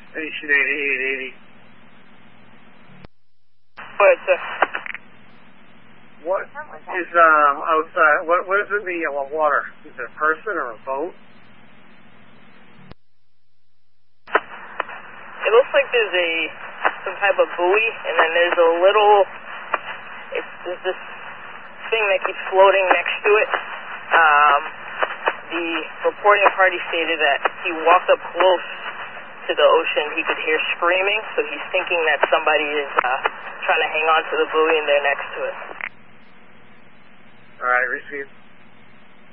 Station 8880. What, sir? What is outside? What is in the water? Is it a person or a boat? It looks like there's some type of buoy, and then there's a little. There's this thing that keeps floating next to it. The reporting party stated that he walked up close to the ocean. He could hear screaming, so he's thinking that somebody is trying to hang on to the buoy and they're next to it. All right, received.